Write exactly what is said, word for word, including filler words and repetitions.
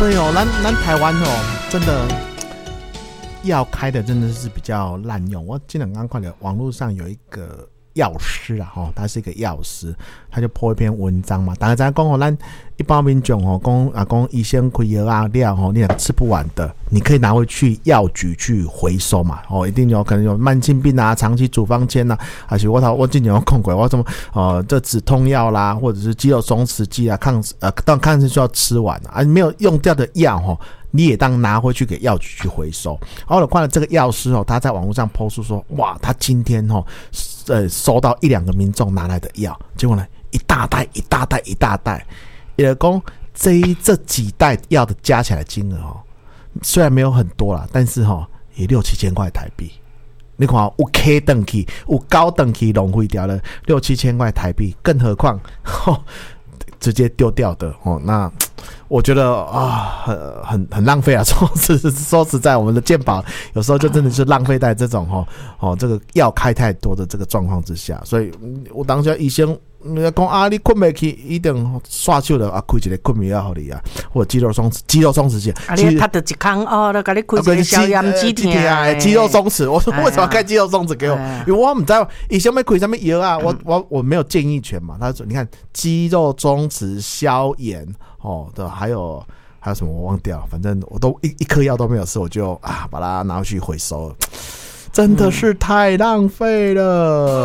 所以哦，咱咱台湾哦，真的药开的真的是比较滥用。我今天刚看到网络上有一个药师啊，吼，他是一个药师，他就 po 一篇文章嘛。大家知道讲哦，咱一般民众哦，讲啊讲医生开药啊料吼，你吃不完的，你可以拿回去药局去回收嘛。哦，一定有可能有慢性病啊、长期处方签啊，还是我头我之前有看过，我什么呃这止痛药啦，或者是肌肉松弛剂啊，抗呃当抗生素要吃完啊，没有用掉的药吼。你也当拿回去给药局去回收。然后我看了这个药师哦，他在网络上 po 出说，哇，他今天哦，呃，收到一两个民众拿来的药，结果呢，一大袋、一大袋、一大袋，也讲这一这几袋药的加起来金额哦，虽然没有很多啦，但是哦，也六七千块台币。你看有 K 等级，有高等级浪费掉了六七千块台币，更何况哦，直接丢掉的哦，那。我觉得啊，很很很浪费啊！说实说实在，我们的健保有时候就真的是浪费在这种哦哦这个药开太多的这个状况之下，所以我当时医生讲啊，你困不起，一定刷手了啊，开一个困眠药给你啊，或者肌肉松弛、肌肉松弛剂。 啊，你他的一康哦，那给你开一个消炎止痛啊， 肌肉松弛。我说为什么要开肌肉松弛给我？因为我不知道医生要开什么药啊，我我我没有建议权嘛。他说你看肌肉松弛、消炎。哦，对，还有还有什么我忘掉，反正我都一一颗药都没有吃，我就啊把它拿回去回收了，真的是太浪费了。